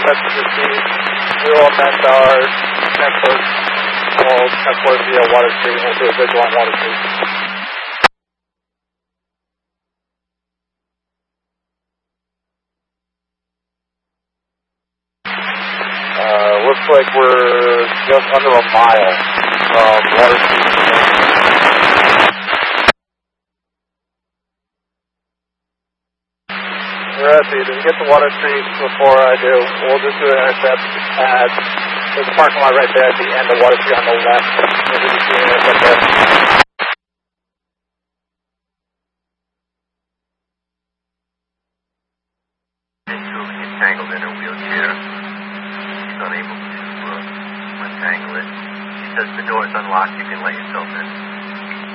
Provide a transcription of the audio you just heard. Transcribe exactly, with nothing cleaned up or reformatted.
message received. We will amend our network. We'll network via Water Street. We'll do a visual on Water Street. Uh, looks like we're just under a mile from Water Street. Rusty, did you get to Water Street before I do? We'll just do an intercept at there's a parking lot right there at the end of Water Street on the left. Maybe you see an intercept there. Entangled in her wheelchair. She's unable to uh, untangle it. She says the door is unlocked, you can let yourself in.